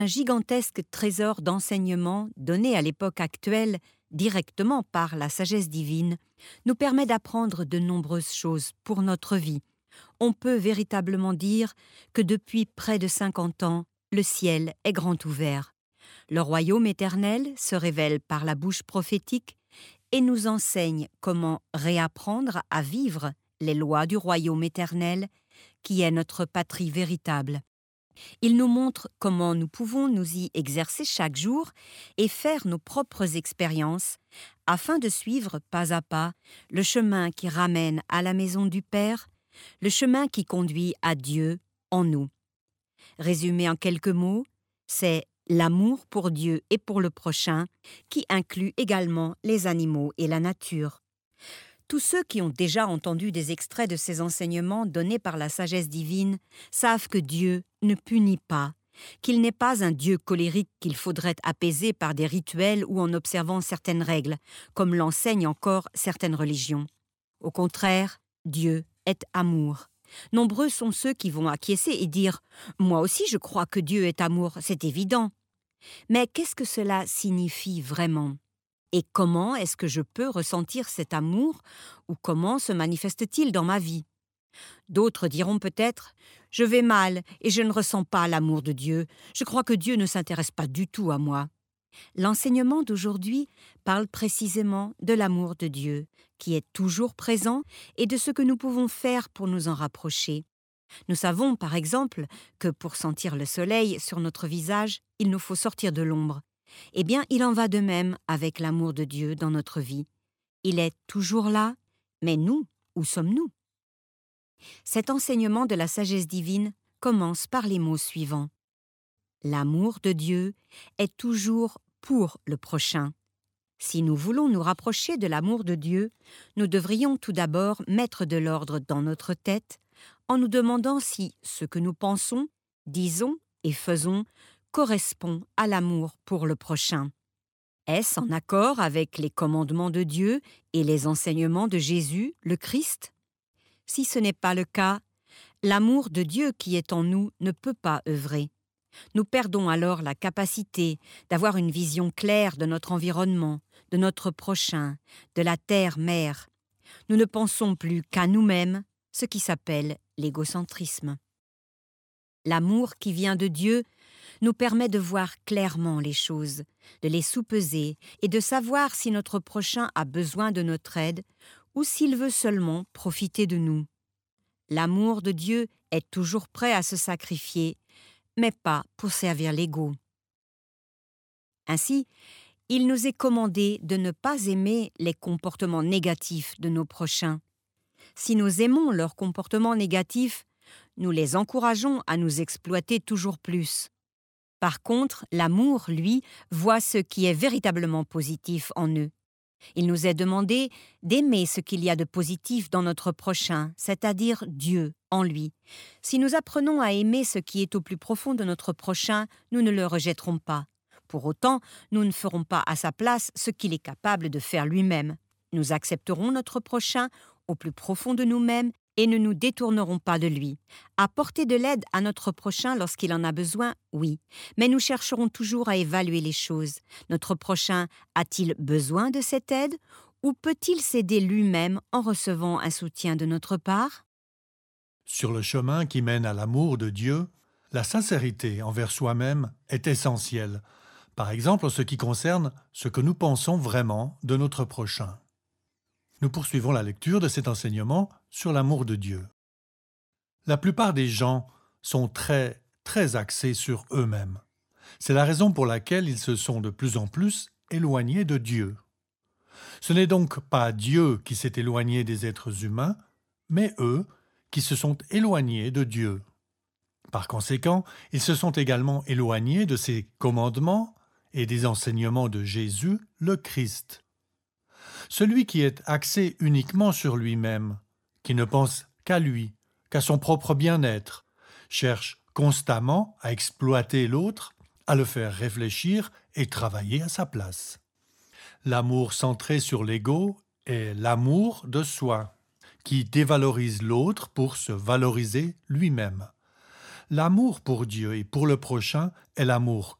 Un gigantesque trésor d'enseignements donné à l'époque actuelle directement par la sagesse divine nous permet d'apprendre de nombreuses choses pour notre vie. On peut véritablement dire que depuis près de 50 ans, le ciel est grand ouvert. Le royaume éternel se révèle par la bouche prophétique et nous enseigne comment réapprendre à vivre les lois du royaume éternel, qui est notre patrie véritable. Il nous montre comment nous pouvons nous y exercer chaque jour et faire nos propres expériences afin de suivre pas à pas le chemin qui ramène à la maison du Père, le chemin qui conduit à Dieu en nous. Résumé en quelques mots, c'est l'amour pour Dieu et pour le prochain qui inclut également les animaux et la nature. Tous ceux qui ont déjà entendu des extraits de ces enseignements donnés par la sagesse divine savent que Dieu ne punit pas, qu'il n'est pas un Dieu colérique qu'il faudrait apaiser par des rituels ou en observant certaines règles, comme l'enseignent encore certaines religions. Au contraire, Dieu est amour. Nombreux sont ceux qui vont acquiescer et dire « Moi aussi je crois que Dieu est amour, c'est évident ». Mais qu'est-ce que cela signifie vraiment ? Et comment est-ce que je peux ressentir cet amour ou comment se manifeste-t-il dans ma vie ? D'autres diront peut-être « Je vais mal et je ne ressens pas l'amour de Dieu. Je crois que Dieu ne s'intéresse pas du tout à moi. » L'enseignement d'aujourd'hui parle précisément de l'amour de Dieu, qui est toujours présent, et de ce que nous pouvons faire pour nous en rapprocher. Nous savons, par exemple, que pour sentir le soleil sur notre visage, il nous faut sortir de l'ombre. Eh bien, il en va de même avec l'amour de Dieu dans notre vie. Il est toujours là, mais nous, où sommes-nous ? Cet enseignement de la sagesse divine commence par les mots suivants. L'amour de Dieu est toujours pour le prochain. Si nous voulons nous rapprocher de l'amour de Dieu, nous devrions tout d'abord mettre de l'ordre dans notre tête en nous demandant si ce que nous pensons, disons et faisons correspond à l'amour pour le prochain. Est-ce en accord avec les commandements de Dieu et les enseignements de Jésus, le Christ ? Si ce n'est pas le cas, l'amour de Dieu qui est en nous ne peut pas œuvrer. Nous perdons alors la capacité d'avoir une vision claire de notre environnement, de notre prochain, de la terre-mère. Nous ne pensons plus qu'à nous-mêmes, ce qui s'appelle l'égocentrisme. L'amour qui vient de Dieu nous permet de voir clairement les choses, de les soupeser et de savoir si notre prochain a besoin de notre aide ou s'il veut seulement profiter de nous. L'amour de Dieu est toujours prêt à se sacrifier, mais pas pour servir l'ego. Ainsi, il nous est commandé de ne pas aimer les comportements négatifs de nos prochains. Si nous aimons leurs comportements négatifs, nous les encourageons à nous exploiter toujours plus. Par contre, l'amour, lui, voit ce qui est véritablement positif en eux. Il nous est demandé d'aimer ce qu'il y a de positif dans notre prochain, c'est-à-dire Dieu en lui. Si nous apprenons à aimer ce qui est au plus profond de notre prochain, nous ne le rejetterons pas. Pour autant, nous ne ferons pas à sa place ce qu'il est capable de faire lui-même. Nous accepterons notre prochain au plus profond de nous-mêmes et ne nous détournerons pas de lui. Apporter de l'aide à notre prochain lorsqu'il en a besoin, oui, mais nous chercherons toujours à évaluer les choses. Notre prochain a-t-il besoin de cette aide ou peut-il s'aider lui-même en recevant un soutien de notre part ? Sur le chemin qui mène à l'amour de Dieu, la sincérité envers soi-même est essentielle, par exemple en ce qui concerne ce que nous pensons vraiment de notre prochain. Nous poursuivons la lecture de cet enseignement sur l'amour de Dieu. La plupart des gens sont très axés sur eux-mêmes. C'est la raison pour laquelle ils se sont de plus en plus éloignés de Dieu. Ce n'est donc pas Dieu qui s'est éloigné des êtres humains, mais eux qui se sont éloignés de Dieu. Par conséquent, ils se sont également éloignés de ses commandements et des enseignements de Jésus, le Christ. Celui qui est axé uniquement sur lui-même, qui ne pense qu'à lui, qu'à son propre bien-être, cherche constamment à exploiter l'autre, à le faire réfléchir et travailler à sa place. L'amour centré sur l'ego est l'amour de soi, qui dévalorise l'autre pour se valoriser lui-même. L'amour pour Dieu et pour le prochain est l'amour